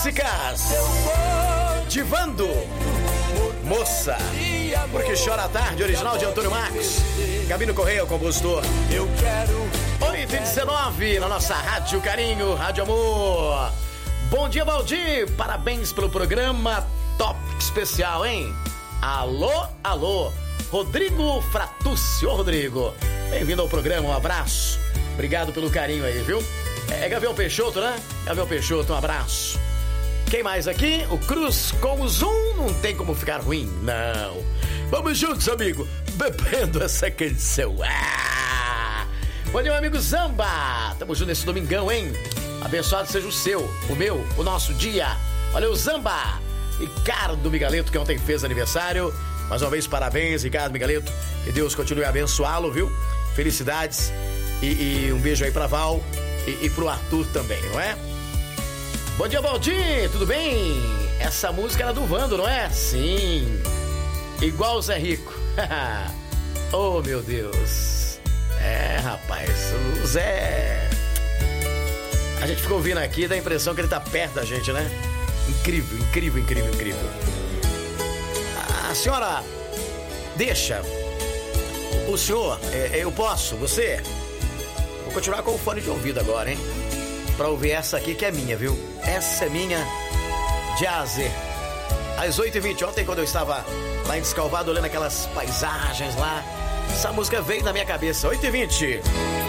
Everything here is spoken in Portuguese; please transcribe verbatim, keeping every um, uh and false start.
clássicas. Divando, Moça, Porque Chora à Tarde, original de Antônio Marcos. Gabino Correia, o compositor. Eu quero. oito e dezenove na nossa Rádio Carinho, Rádio Amor. Bom dia, Valdir. Parabéns pelo programa top especial, hein? Alô, alô. Rodrigo Fratucci. Ô, Rodrigo, bem-vindo ao programa, um abraço. Obrigado pelo carinho aí, viu? É Gabriel Peixoto, né? Gabriel Peixoto, um abraço. Quem mais aqui? O Cruz com o Zoom, não tem como ficar ruim, não. Vamos juntos, amigo, bebendo essa canção. Ah! Bom dia, meu amigo Zamba. Tamo junto nesse domingão, hein? Abençoado seja o seu, o meu, o nosso dia. Valeu, Zamba. Ricardo Migaleto, que ontem fez aniversário. Mais uma vez, parabéns, Ricardo Migaleto. Que Deus continue a abençoá-lo, viu? Felicidades. E, e um beijo aí pra Val e, e pro Arthur também, não é? Bom dia, Valdir, tudo bem? Essa música era do Vando, não é? Sim. Igual o Zé Rico. Oh, meu Deus. É, rapaz, o Zé... A gente ficou ouvindo aqui, dá a impressão que ele tá perto da gente, né? Incrível, incrível, incrível, incrível. A senhora deixa o senhor, é, eu posso, você? Vou continuar com o fone de ouvido agora, hein? Pra ouvir essa aqui que é minha, viu? Essa é minha, de A a Z. Às oito e vinte, ontem quando eu estava lá em Descalvado olhando aquelas paisagens lá, essa música veio na minha cabeça. oito e vinte.